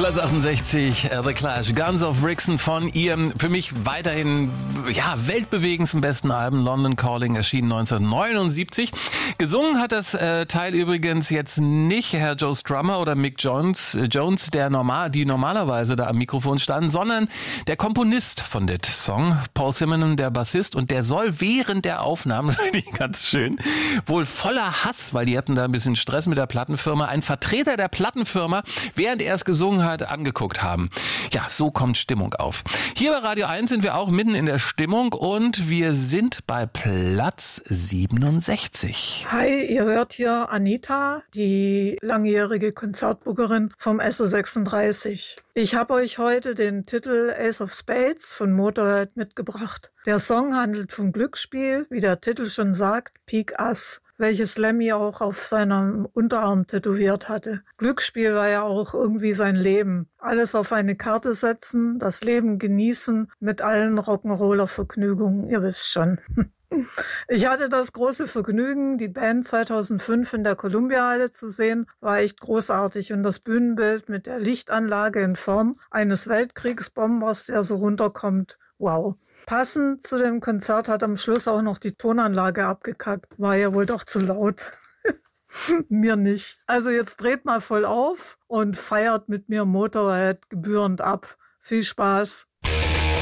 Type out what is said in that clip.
Platz 68, The Clash, Guns of Brixton von ihrem für mich weiterhin weltbewegendsten besten Album London Calling, erschienen 1979. Gesungen hat das Teil übrigens jetzt nicht Herr Joe Strummer oder Mick Jones, die normalerweise da am Mikrofon standen, sondern der Komponist von dem Song, Paul Simonon, der Bassist, und der soll während der Aufnahmen, das finde ich ganz schön, wohl voller Hass, weil die hatten da ein bisschen Stress mit der Plattenfirma, einen Vertreter der Plattenfirma, während er es gesungen hat, angeguckt haben. Ja, so kommt Stimmung auf. Hier bei Radio 1 sind wir auch mitten in der Stimmung und wir sind bei Platz 67. Hi, ihr hört hier Anita, die langjährige Konzertbookerin vom SO36. Ich habe euch heute den Titel Ace of Spades von Motorhead mitgebracht. Der Song handelt vom Glücksspiel, wie der Titel schon sagt, Pik Ass, welches Lemmy auch auf seinem Unterarm tätowiert hatte. Glücksspiel war ja auch irgendwie sein Leben. Alles auf eine Karte setzen, das Leben genießen mit allen Rock'n'Roller-Vergnügungen, ihr wisst schon. Ich hatte das große Vergnügen, die Band 2005 in der Columbia-Halle zu sehen, war echt großartig, und das Bühnenbild mit der Lichtanlage in Form eines Weltkriegsbombers, der so runterkommt, wow. Passend zu dem Konzert hat am Schluss auch noch die Tonanlage abgekackt, war ja wohl doch zu laut. Mir nicht. Also jetzt dreht mal voll auf und feiert mit mir Motorhead gebührend ab. Viel Spaß.